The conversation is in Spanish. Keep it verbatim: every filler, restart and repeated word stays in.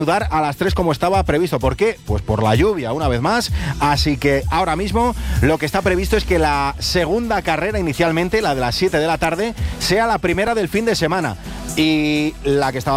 a las tres como estaba previsto. ¿Por qué? Pues por la lluvia, una vez más. Así que ahora mismo lo que está previsto es que la segunda carrera inicialmente, la de las siete de la tarde, sea la primera del fin de semana. Y la que estaba